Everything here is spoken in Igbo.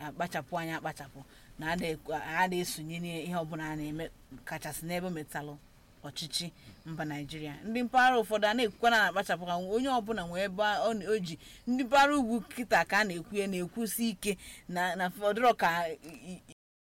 akpachapụ anya akpachapụ na a na-esonye n'ihe ọbụla a na-eme kachasị n'ebe metalụ ọchịchị mba Naịjirịa. Ndị mpaghara ụfọdụ a na-ekwukwa na akpachapụ ka onye ọbụla nwee ebe o ji. Ndị mpaghara ugwu kịta ka a na-ekwu ya na-ekwusi ike na fọdụrọ ka